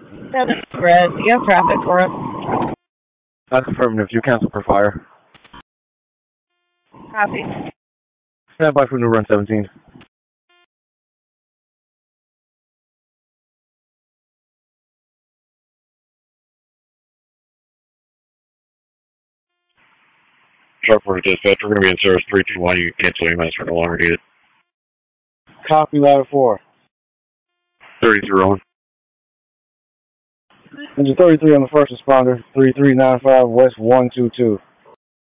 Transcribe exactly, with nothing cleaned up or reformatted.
Seven Red. You have traffic for us. That's affirmative. You cancel for fire. Copy. Stand by for new run seventeen. Sharpwater dispatch, we're going to be in service three two one. You can cancel E M S for no longer needed. Copy, ladder four. thirty-three on. Engine thirty-three on the first responder, three three nine five West one two two.